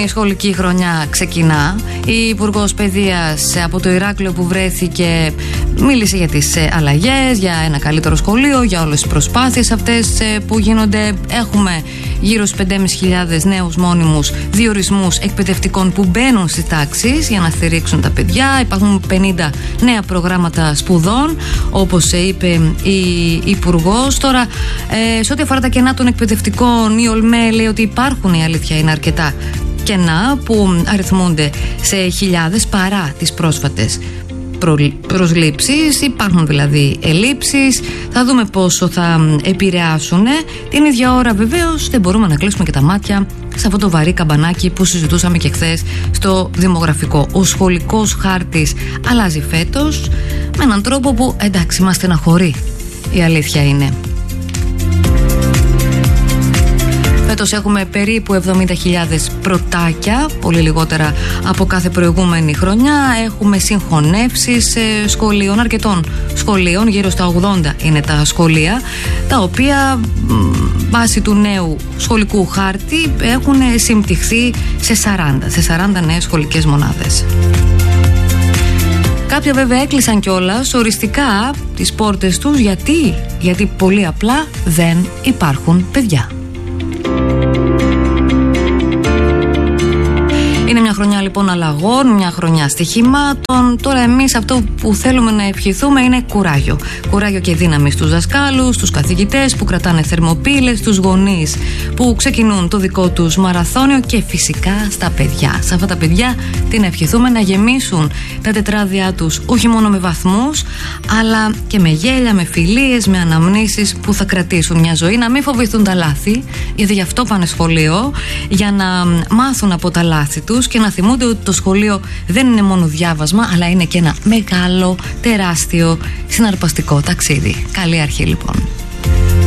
η σχολική χρονιά ξεκινά. Η Υπουργός Παιδείας από το Ηράκλειο που βρέθηκε μίλησε για τις αλλαγές, για ένα καλύτερο σχολείο, για όλες τις προσπάθειες αυτές που γίνονται. Έχουμε γύρω στους 5.500 νέους μόνιμους διορισμούς εκπαιδευτικών που μπαίνουν στις τάξεις για να στηρίξουν τα παιδιά. Υπάρχουν 50 νέα προγράμματα σπουδών, όπως είπε η Υπουργός. Τώρα, σε ό,τι αφορά τα κενά των εκπαιδευτικών, η ΟΛΜΕ λέει ότι υπάρχουν, η αλήθεια είναι, αρκετά κενά που αριθμούνται σε χιλιάδες παρά τις πρόσφατες προσλήψεις. Υπάρχουν δηλαδή ελλείψεις. Θα δούμε πόσο θα επηρεάσουν. Την ίδια ώρα βεβαίως δεν μπορούμε να κλείσουμε και τα μάτια σε αυτό το βαρύ καμπανάκι που συζητούσαμε και χθες στο δημογραφικό. Ο σχολικός χάρτης αλλάζει φέτος με έναν τρόπο που εντάξει μας στεναχωρεί, η αλήθεια είναι. Φέτος έχουμε περίπου 70.000 πρωτάκια, πολύ λιγότερα από κάθε προηγούμενη χρονιά. Έχουμε συγχωνεύσεις σχολείων, αρκετών σχολείων, γύρω στα 80 είναι τα σχολεία, τα οποία βάσει του νέου σχολικού χάρτη έχουν συμπτυχθεί σε 40 νέες σχολικές μονάδες. Κάποια βέβαια έκλεισαν κιόλας οριστικά τις πόρτες τους. Γιατί πολύ απλά δεν υπάρχουν παιδιά. Είναι μια χρονιά λοιπόν αλλαγών, μια χρονιά στοιχημάτων. Τώρα εμείς αυτό που θέλουμε να ευχηθούμε είναι κουράγιο. Κουράγιο και δύναμη στους δασκάλους, στους καθηγητές που κρατάνε θερμοπύλες, στους γονείς που ξεκινούν το δικό τους μαραθώνιο και φυσικά στα παιδιά. Σε αυτά τα παιδιά την ευχηθούμε να γεμίσουν τα τετράδια τους όχι μόνο με βαθμούς, αλλά και με γέλια, με φιλίες, με αναμνήσεις που θα κρατήσουν μια ζωή. Να μην φοβηθούν τα λάθη, γιατί γι' αυτό πάνε σχολείο, για να μάθουν από τα λάθη τους και να θυμούνται ότι το σχολείο δεν είναι μόνο διάβασμα, αλλά είναι και ένα μεγάλο, τεράστιο, συναρπαστικό ταξίδι. Καλή αρχή λοιπόν.